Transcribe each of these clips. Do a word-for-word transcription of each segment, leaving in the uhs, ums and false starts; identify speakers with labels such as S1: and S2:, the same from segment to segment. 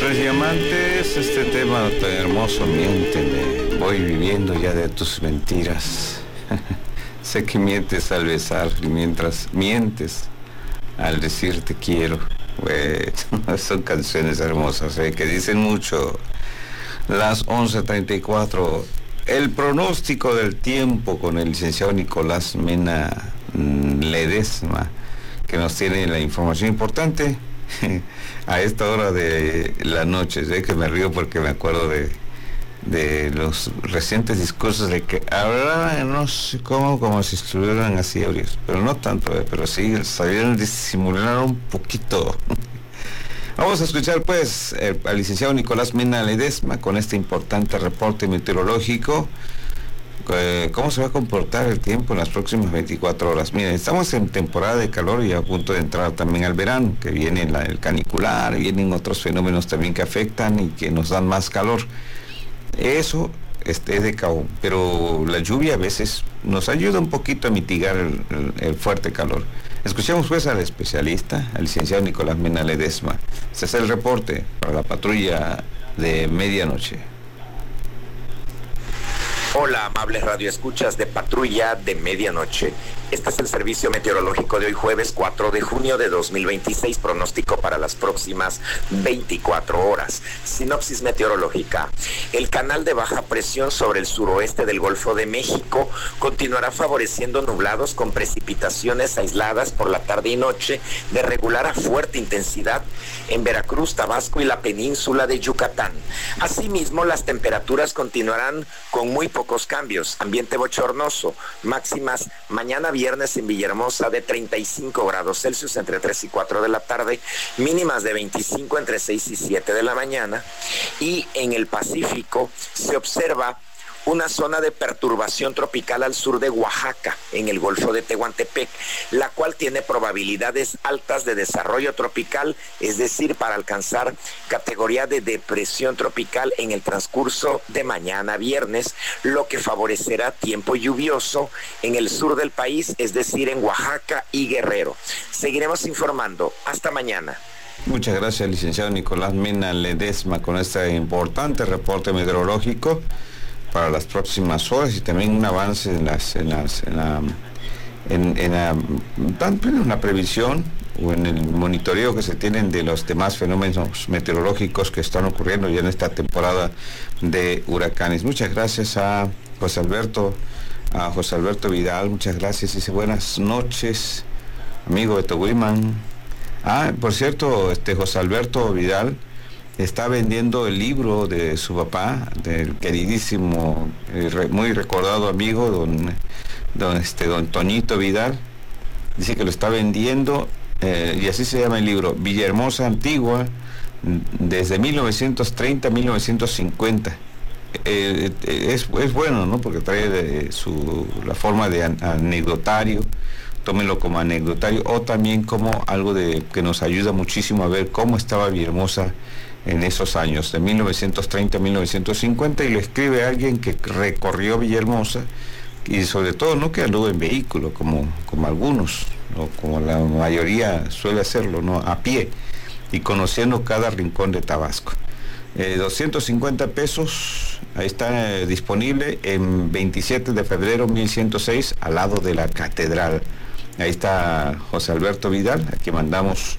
S1: Tres diamantes, este tema tan hermoso, miénteme, voy viviendo ya de tus mentiras. Sé que mientes al besar, mientras mientes al decir te quiero. Bueno, son canciones hermosas, ¿eh? Que dicen mucho. Las once treinta y cuatro, el pronóstico del tiempo con el licenciado Nicolás Mena Ledesma, que nos tiene la información importante a esta hora de la noche. Sé que me río porque me acuerdo de, de los recientes discursos de que hablaban, no sé cómo, como si estuvieran así ebrios, pero no tanto, eh, pero sí sabían disimular un poquito. Vamos a escuchar pues eh, al licenciado Nicolás Mena Ledesma con este importante reporte meteorológico. Eh, ¿Cómo se va a comportar el tiempo en las próximas veinticuatro horas? Miren, estamos en temporada de calor y a punto de entrar también al verano, que viene la, el canicular, vienen otros fenómenos también que afectan y que nos dan más calor. Eso este, es de cabo, pero la lluvia a veces nos ayuda un poquito a mitigar el, el, el fuerte calor. Escuchemos pues al especialista, al licenciado Nicolás Mena Ledesma. Este es el reporte para la patrulla de medianoche.
S2: Hola, amables radioescuchas de Patrulla de Medianoche. Este es el servicio meteorológico de hoy jueves cuatro de junio de dos mil veintiséis, pronóstico para las próximas veinticuatro horas. Sinopsis meteorológica. El canal de baja presión sobre el suroeste del Golfo de México continuará favoreciendo nublados con precipitaciones aisladas por la tarde y noche de regular a fuerte intensidad en Veracruz, Tabasco y la península de Yucatán. Asimismo, las temperaturas continuarán con muy pocos cambios. Ambiente bochornoso. Máximas mañana viernes en Villahermosa de treinta y cinco grados Celsius entre tres y cuatro de la tarde, mínimas de veinticinco entre seis y siete de la mañana. Y en el Pacífico se observa una zona de perturbación tropical al sur de Oaxaca, en el Golfo de Tehuantepec, la cual tiene probabilidades altas de desarrollo tropical, es decir, para alcanzar categoría de depresión tropical en el transcurso de mañana viernes, lo que favorecerá tiempo lluvioso en el sur del país, es decir, en Oaxaca y Guerrero. Seguiremos informando. Hasta mañana.
S1: Muchas gracias, licenciado Nicolás Mena Ledesma, con este importante reporte meteorológico para las próximas horas y también un avance en las en las en la en, en la, tanto en la previsión o en el monitoreo que se tienen de los demás fenómenos meteorológicos que están ocurriendo ya en esta temporada de huracanes. Muchas gracias a José Alberto a José Alberto Vidal, muchas gracias, dice buenas noches, amigo Beto Wiman. Ah, por cierto, este José Alberto Vidal está vendiendo el libro de su papá, del queridísimo, eh, re, muy recordado amigo, don, don, este, don Toñito Vidal. Dice que lo está vendiendo, eh, y así se llama el libro, Villahermosa Antigua, desde mil novecientos treinta a mil novecientos cincuenta. Eh, es, es bueno, ¿no? Porque trae de su, la forma de an, anecdotario, tómenlo como anecdotario, o también como algo de que nos ayuda muchísimo a ver cómo estaba Villahermosa en esos años, de mil novecientos treinta a mil novecientos cincuenta, y lo escribe alguien que recorrió Villahermosa, y sobre todo no que anduvo en vehículo, como, como algunos, ¿no? Como la mayoría suele hacerlo, ¿no? A pie, y conociendo cada rincón de Tabasco. Eh, doscientos cincuenta pesos, ahí está eh, disponible en veintisiete de febrero mil ciento seis, al lado de la catedral. Ahí está José Alberto Vidal, a quien mandamos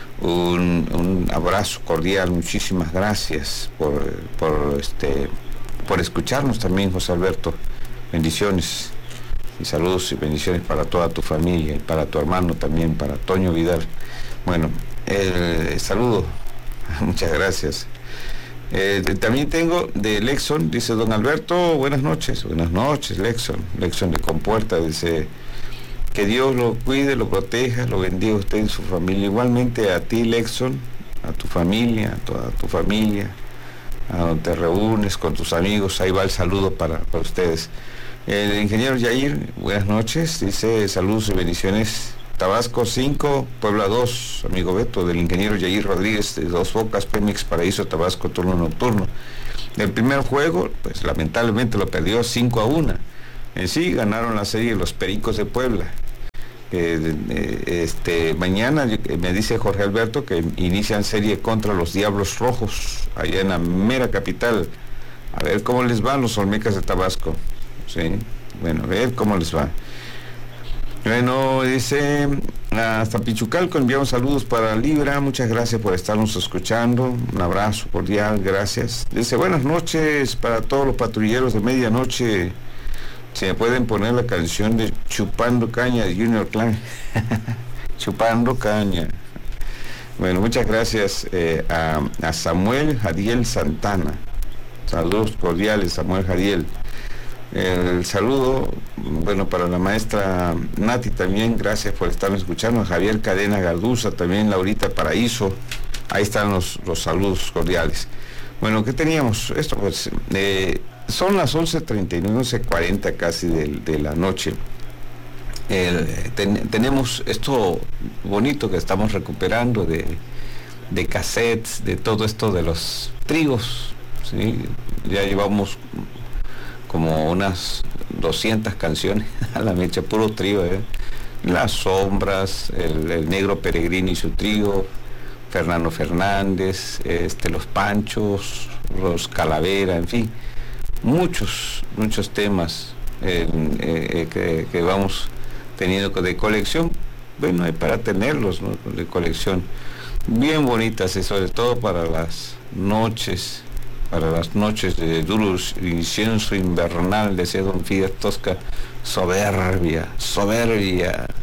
S1: un, un abrazo cordial. Muchísimas gracias por, por, este, por escucharnos también, José Alberto. Bendiciones y saludos y bendiciones para toda tu familia y para tu hermano también, para Toño Vidal. Bueno, el saludo, muchas gracias. Eh, también tengo de Lexon, dice don Alberto, buenas noches, buenas noches Lexon, Lexon de Compuerta, dice que Dios lo cuide, lo proteja, lo bendiga a usted y su familia, igualmente a ti Lexon, a tu familia, a toda tu familia, a donde te reúnes con tus amigos, ahí va el saludo para, para ustedes. El ingeniero Yair, buenas noches, dice saludos y bendiciones. Tabasco cinco, Puebla dos, amigo Beto, del ingeniero Yair Rodríguez, de Dos Bocas, Pemex Paraíso, Tabasco, turno nocturno. El primer juego, pues lamentablemente lo perdió cinco a uno. En sí ganaron la serie los Pericos de Puebla. Eh, eh, este, mañana me dice Jorge Alberto que inician serie contra los Diablos Rojos, allá en la mera capital. A ver cómo les van los Olmecas de Tabasco. Sí, bueno, a ver cómo les va. Bueno, dice, hasta Pichucalco enviamos saludos para Libra, muchas gracias por estarnos escuchando, un abrazo cordial, gracias. Dice, buenas noches para todos los patrulleros de medianoche. Se pueden poner la canción de Chupando Caña de Junior Clan. Chupando Caña. Bueno, muchas gracias eh, a, a Samuel Jadiel Santana. Saludos cordiales, Samuel Jadiel. El saludo, bueno, para la maestra Nati también, gracias por estarme escuchando. A Javier Cadena Garduza, también Laurita Paraíso. Ahí están los, los saludos cordiales. Bueno, ¿qué teníamos? Esto pues... Eh, son las once treinta y nueve, once cuarenta casi de, de la noche. El, ten, tenemos esto bonito que estamos recuperando de, de cassettes, de todo esto de los trigos, ¿sí? Ya llevamos como unas doscientas canciones a la mecha, puro trigo, ¿eh? Las Sombras, el, el Negro Peregrino y su trigo, Fernando Fernández, este, los Panchos, los Calavera, en fin. Muchos, muchos temas eh, eh, que, que vamos teniendo de colección, bueno, hay para tenerlos, ¿no? De colección, bien bonitas y sobre todo para las noches, para las noches de duro incienso invernal, decía don Fidel Tosca, soberbia, soberbia,